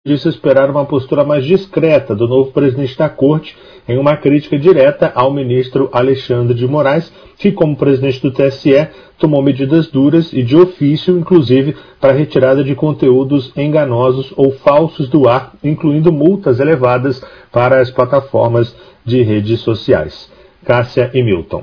disse esperar uma postura mais discreta do novo presidente da Corte em uma crítica direta ao ministro Alexandre de Moraes, que, como presidente do TSE, tomou medidas duras e de ofício, inclusive, para a retirada de conteúdos enganosos ou falsos do ar, incluindo multas elevadas para as plataformas de redes sociais. Cássia e Milton.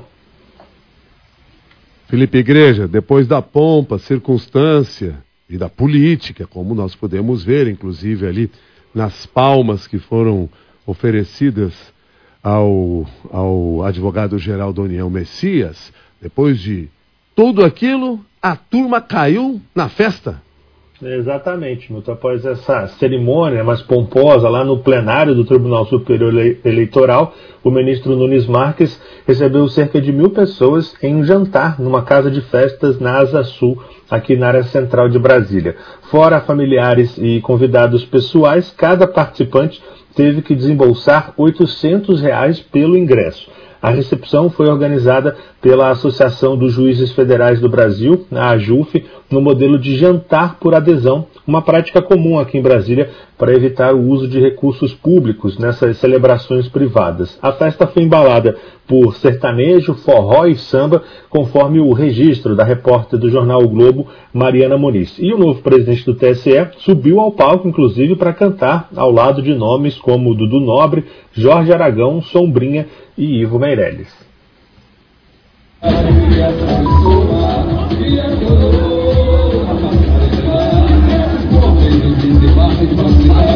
Felipe Igreja, depois da pompa, circunstância e da política, como nós podemos ver, inclusive ali nas palmas que foram oferecidas ao advogado-geral da União, Messias, depois de tudo aquilo, a turma caiu na festa. Exatamente, Milton. Após essa cerimônia mais pomposa lá no plenário do Tribunal Superior Eleitoral, o ministro Nunes Marques recebeu cerca de 1.000 pessoas em um jantar numa casa de festas na Asa Sul, aqui na área central de Brasília. Fora familiares e convidados pessoais, cada participante teve que desembolsar R$ 800 pelo ingresso. A recepção foi organizada pela Associação dos Juízes Federais do Brasil, a AJUF, no modelo de jantar por adesão, uma prática comum aqui em Brasília para evitar o uso de recursos públicos nessas celebrações privadas. A festa foi embalada por sertanejo, forró e samba, conforme o registro da repórter do jornal O Globo, Mariana Muniz. E o novo presidente do TSE subiu ao palco, inclusive, para cantar ao lado de nomes como Dudu Nobre, Jorge Aragão, Sombrinha e Ivo Meirelles.